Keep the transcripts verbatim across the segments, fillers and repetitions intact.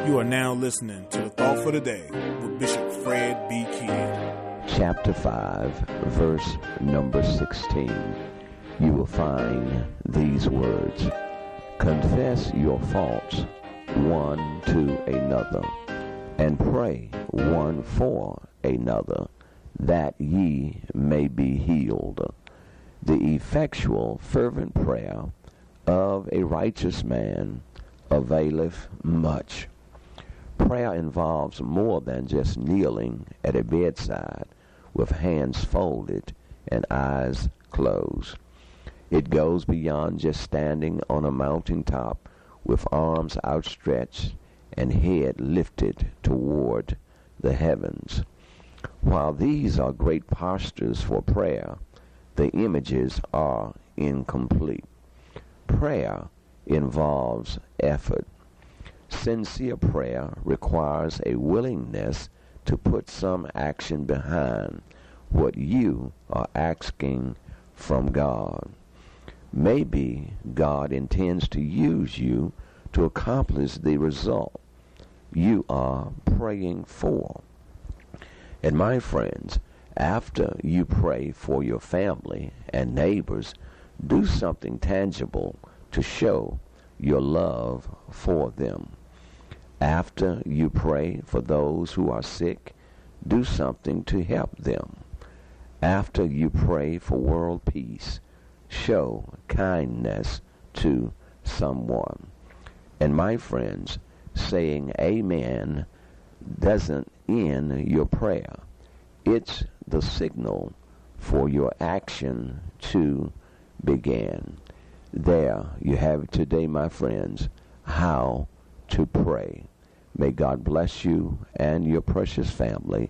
You are now listening to the Thought for the Day with Bishop Fred B. Kidd. Chapter five, verse number sixteen. You will find these words. Confess your faults one to another, and pray one for another, that ye may be healed. The effectual, fervent prayer of a righteous man availeth much. Prayer involves more than just kneeling at a bedside with hands folded and eyes closed. It goes beyond just standing on a mountaintop with arms outstretched and head lifted toward the heavens. While these are great postures for prayer, the images are incomplete. Prayer involves effort. Sincere prayer requires a willingness to put some action behind what you are asking from God. Maybe God intends to use you to accomplish the result you are praying for. And my friends, after you pray for your family and neighbors, do something tangible to show your love for them. After you pray for those who are sick, do something to help them. After you pray for world peace, show kindness to someone. And my friends, saying amen doesn't end your prayer. It's the signal for your action to begin. There you have it today, my friends, how to pray. May God bless you and your precious family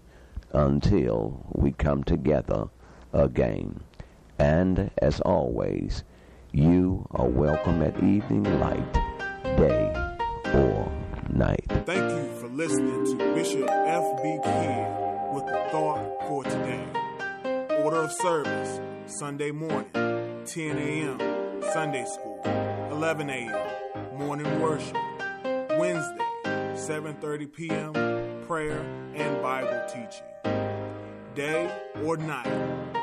until we come together again. And as always, you are welcome at evening light, day or night. Thank you for listening to Bishop F B. Kidd with the Thought for Today. Order of service, Sunday morning, ten a.m., Sunday school, eleven a.m., morning worship. Wednesday, seven thirty p.m., prayer and Bible teaching. Day or night,